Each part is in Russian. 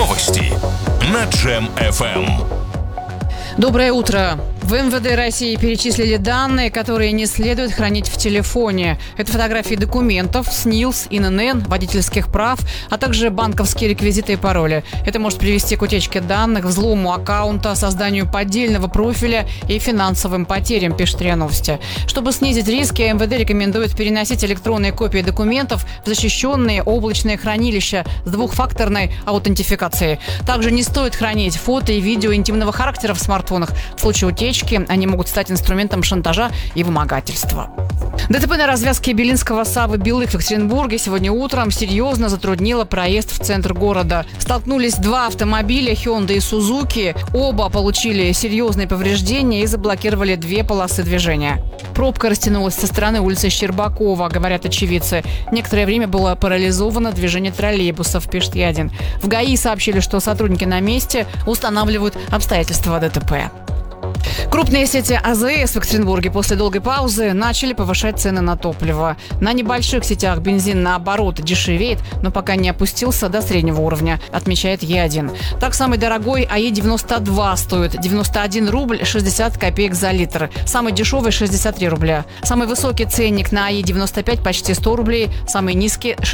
Новости на Джем FM. Доброе утро. В МВД России перечислили данные, которые не следует хранить в телефоне. Это фотографии документов, СНИЛС, ИНН, водительских прав, а также банковские реквизиты и пароли. Это может привести к утечке данных, взлому аккаунта, созданию поддельного профиля и финансовым потерям, пишет РИА Новости. Чтобы снизить риски, МВД рекомендует переносить электронные копии документов в защищенные облачные хранилища с двухфакторной аутентификацией. Также не стоит хранить фото и видео интимного характера в смартфонах. В случае утечки они могут стать инструментом шантажа и вымогательства. ДТП на развязке Белинского Саввы-Белых в Екатеринбурге сегодня утром серьезно затруднило проезд в центр города. Столкнулись два автомобиля Hyundai и Suzuki. Оба получили серьезные повреждения и заблокировали две полосы движения. Пробка растянулась со стороны улицы Щербакова, говорят очевидцы. Некоторое время было парализовано движение троллейбусов, пишет Ядин. В ГАИ сообщили, что сотрудники на месте устанавливают обстоятельства ДТП. Крупные сети АЗС в Екатеринбурге после долгой паузы начали повышать цены на топливо. На небольших сетях бензин, наоборот, дешевеет, но пока не опустился до среднего уровня, отмечает Е1. Так, самый дорогой АЕ-92 стоит 91 рубль 60 копеек за литр. Самый дешевый – 63 рубля. Самый высокий ценник на АЕ-95 почти 100 рублей, самый низкий –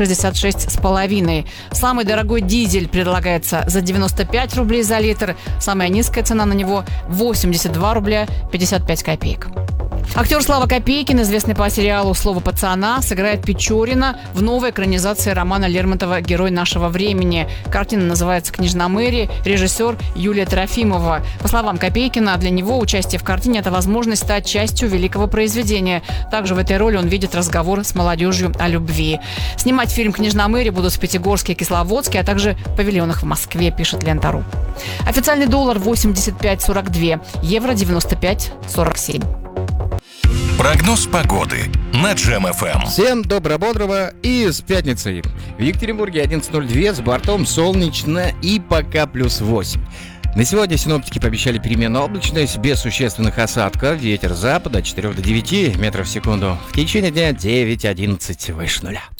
66,5. Самый дорогой дизель предлагается за 95 рублей за литр. Самая низкая цена на него – 82 рубля 55 копеек. Актер Слава Копейкин, известный по сериалу «Слово пацана», сыграет Печорина в новой экранизации романа Лермонтова «Герой нашего времени». Картина называется «Княжна Мэри», режиссер Юлия Трофимова. По словам Копейкина, для него участие в картине – это возможность стать частью великого произведения. Также в этой роли он видит разговор с молодежью о любви. Снимать фильм «Княжна Мэри» будут в Пятигорске и Кисловодске, а также в павильонах в Москве, пишет Лента.ру. Официальный доллар 85.42, евро 95.47. Прогноз погоды на Джем FM. Всем добро-бодрого и с пятницей. В Екатеринбурге 11:02, с бортом солнечно и пока +8. На сегодня синоптики пообещали переменную облачность без существенных осадков. Ветер запада от 4 до 9 метров в секунду. В течение дня 9-11 выше нуля.